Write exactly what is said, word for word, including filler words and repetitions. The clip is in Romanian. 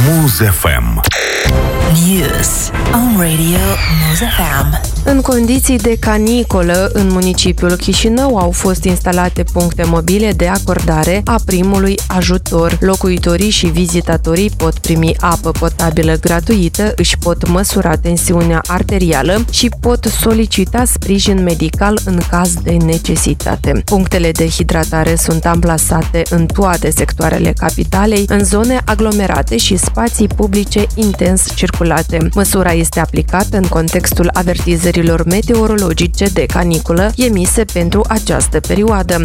Muz F M. News on Radio Muz F M. În condiții de canicolă, în municipiul Chișinău au fost instalate puncte mobile de acordare a primului ajutor. Locuitorii și vizitatorii pot primi apă potabilă gratuită, își pot măsura tensiunea arterială și pot solicita sprijin medical în caz de necesitate. Punctele de hidratare sunt amplasate în toate sectoarele capitalei, în zone aglomerate și spații publice intens circulate. Măsura este aplicată în contextul avertizărilor meteorologice de caniculă emise pentru această perioadă.